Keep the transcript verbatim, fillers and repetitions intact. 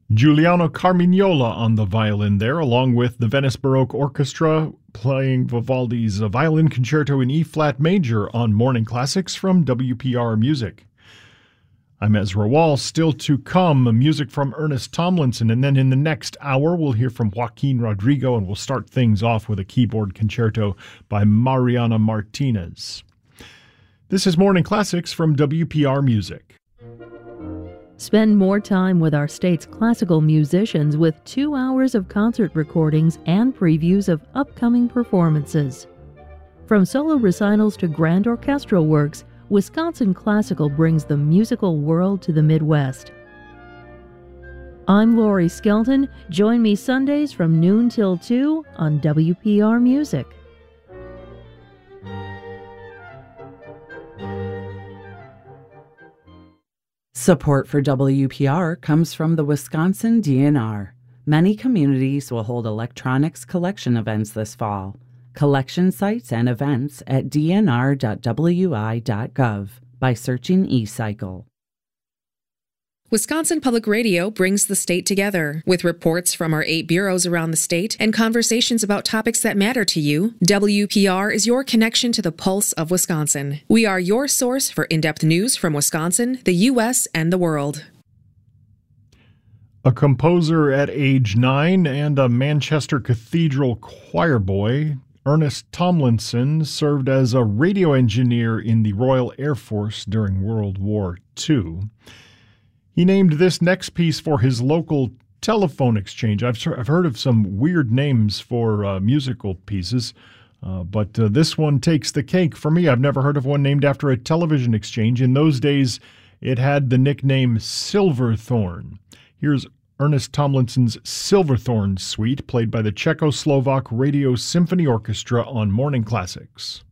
Giuliano Carmignola on the violin there, along with the Venice Baroque Orchestra playing Vivaldi's Violin Concerto in E-flat major on Morning Classics from W P R Music. I'm Ezra Wall. Still to come, music from Ernest Tomlinson, and then in the next hour we'll hear from Joaquin Rodrigo, and we'll start things off with a keyboard concerto by Mariana Martinez. This is Morning Classics from W P R Music. Spend more time with our state's classical musicians with two hours of concert recordings and previews of upcoming performances. From solo recitals to grand orchestral works, Wisconsin Classical brings the musical world to the Midwest. I'm Lori Skelton. Join me Sundays from noon till two on W P R Music. Support for W P R comes from the Wisconsin D N R. Many communities will hold electronics collection events this fall. Collection sites and events at d n r dot w i dot gov by searching eCycle. Wisconsin Public Radio brings the state together. With reports from our eight bureaus around the state and conversations about topics that matter to you, W P R is your connection to the pulse of Wisconsin. We are your source for in-depth news from Wisconsin, the U S, and the world. A composer at age nine and a Manchester Cathedral choir boy, Ernest Tomlinson served as a radio engineer in the Royal Air Force during World War Two. He named this next piece for his local telephone exchange. I've, I've heard of some weird names for uh, musical pieces, uh, but uh, this one takes the cake for me. I've never heard of one named after a television exchange. In those days, it had the nickname Silverthorne. Here's Ernest Tomlinson's Silverthorne Suite, played by the Czechoslovak Radio Symphony Orchestra on Morning Classics.